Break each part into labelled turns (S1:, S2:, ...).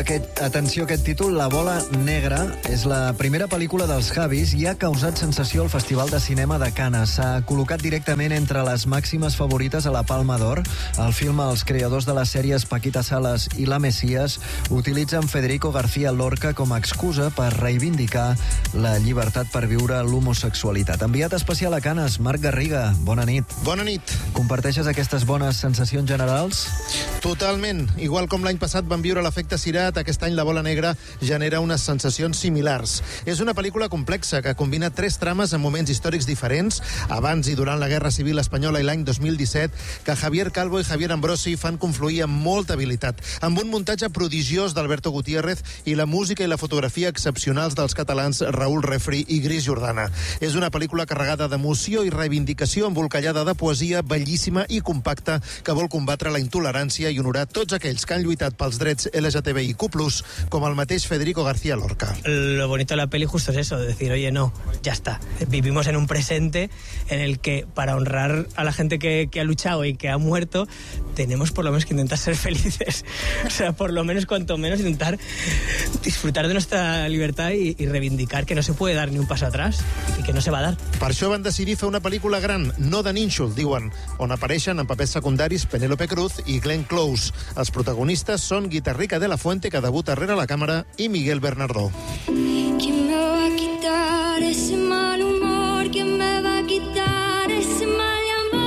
S1: Atenció, aquest títol, La bola negra, és la primera pel·lícula dels Javis i ha causat sensació al Festival de Cinema de Canes. S'ha col·locat directament entre les màximes favorites a la Palma d'Or. El film, els creadors de les sèries Paquita Salas i La Mesías utilitzen Federico García Lorca com a excusa per reivindicar la llibertat per viure l'homosexualitat. Enviat especial a Canes, Marc Garriga, bona nit.
S2: Bona nit.
S1: Comparteixes aquestes bones sensacions generals?
S2: Totalment. Igual com l'any passat van viure l'efecte Cirat, aquest any La bola negra genera unes sensacions similars. És una pel·lícula complexa que combina 3 trames en moments històrics diferents, abans i durant la Guerra Civil Espanyola i l'any 2017, que Javier Calvo i Javier Ambrosi fan confluir amb molta habilitat, amb un muntatge prodigiós d'Alberto Gutiérrez i la música i la fotografia excepcionals dels catalans Raúl Refri i Gris Jordana. És una pel·lícula carregada d'emoció i reivindicació, embolcallada de poesia, bellíssima i compacta, que vol combatre la intolerància i honorar tots aquells que han lluitat pels drets LGTBIQ+, com el mateix Federico García Lorca.
S3: Lo bonito de la peli justo es eso, decir, oye, no, ya está. Vivimos en un presente en el que para honrar a la gente que ha luchado y que ha muerto, tenemos por lo menos que intentar ser felices. O sea, por lo menos, cuanto menos, intentar disfrutar de nuestra libertad y reivindicar que no se puede dar ni un paso atrás y que no se va a dar.
S2: Per això van decidir fer una pel·lícula gran, no de nínxol, diuen, on apareixen en papers secundaris Penélope Cruz i Glenn Close. Els protagonistes són Guitarrica de la Fuente, que debuta rere la càmera, i Miguel Bernardó.
S4: ¿Quién me va a quitar ese mal humor? ¿Quién me va a quitar ese mal amor?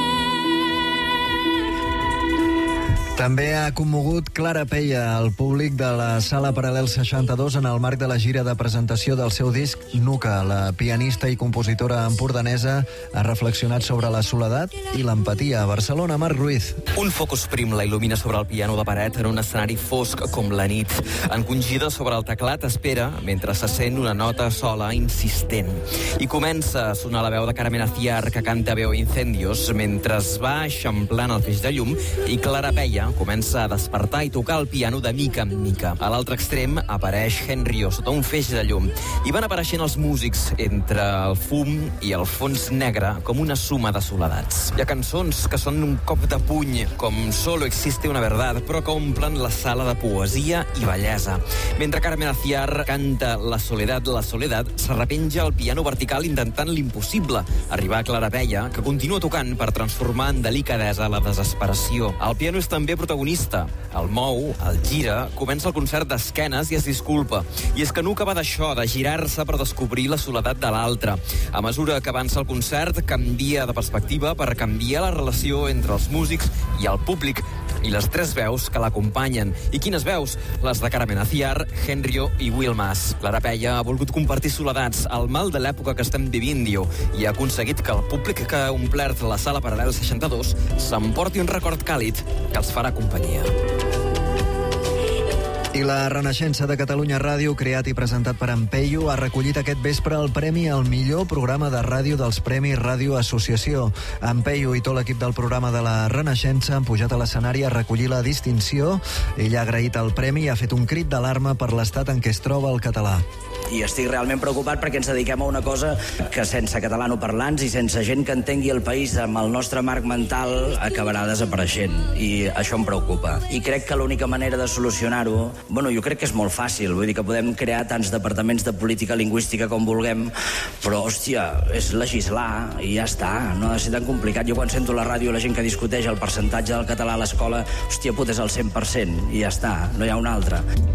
S1: També ha commogut Clara Peia, el públic de la Sala Paral·lel 62, en el marc de la gira de presentació del seu disc Nuca. La pianista i compositora empordanesa ha reflexionat sobre la soledat i l'empatia. A Barcelona, Marc Ruiz.
S5: Un focus prim la il·lumina sobre el piano de paret en un escenari fosc com la nit. Encongida sobre el teclat espera mentre se sent una nota sola insistent. I comença a sonar la veu de Carmen Aciar, que canta Veo incendios, mentre es va eixamplant el feix de llum, i Clara Peia comença a despertar i tocar el piano de mica en mica. A l'altre extrem apareix Henrio sota un feix de llum i van apareixent els músics entre el fum i el fons negre com una suma de soledats. Hi ha cançons que són un cop de puny, com Solo existe una verdad, però que omplen la sala de poesia i bellesa. Mentre Carmen Aciar canta La soledad, s'arrepenja el piano vertical intentant l'impossible, arribar a Clara Peia, que continua tocant per transformar en delicadesa la desesperació. El piano és també protagonista. El mou, el gira, comença el concert d'esquenes i es disculpa. I és que Nuca va d'això, de girar-se per descobrir la soledat de l'altre. A mesura que avança el concert, canvia de perspectiva per canviar la relació entre els músics i el públic, i les 3 veus que l'acompanyen. I quines veus? Les de Carmen Aciar, Henrio i Will Mas. Clara Peia ha volgut compartir soledats, el mal de l'època que estem vivint, diu, i ha aconseguit que el públic que ha omplert la Sala Paral·lel 62 s'emporti un record càlid que els farà companyia.
S1: I la Renaixença de Catalunya Ràdio, creat i presentat per en Peyu, ha recollit aquest vespre el premi al millor programa de ràdio dels Premis Ràdio Associació. En Peyu i tot l'equip del programa de la Renaixença han pujat a l'escenari a recollir la distinció. Ell ha agraït el premi i ha fet un crit d'alarma per l'estat en què es troba el català.
S6: I estic realment preocupat perquè ens dediquem a una cosa que sense catalanoparlants i sense gent que entengui el país amb el nostre marc mental acabarà desapareixent. I això em preocupa. I crec que l'única manera de solucionar-ho, jo crec que és molt fàcil. Vull dir que podem crear tants departaments de política lingüística com vulguem, però, hòstia, és legislar i ja està. No ha de ser tan complicat. Jo quan sento a la ràdio la gent que discuteix el percentatge del català a l'escola, hòstia puta, és el 100% i ja està. No hi ha un altre.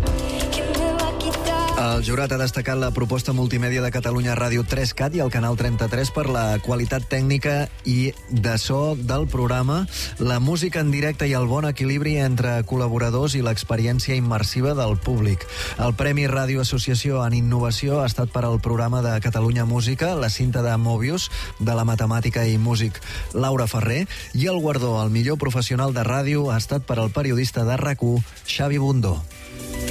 S1: El jurat ha destacat la proposta multimèdia de Catalunya Ràdio 3CAT i el Canal 33 per la qualitat tècnica i de so del programa, la música en directe i el bon equilibri entre col·laboradors i l'experiència immersiva del públic. El Premi Ràdio Associació en Innovació ha estat per al programa de Catalunya Música, la cinta de Mobius, de la matemàtica i músic Laura Ferrer, i el guardó al millor professional de ràdio ha estat per al periodista de RAC1, Xavi Bundó.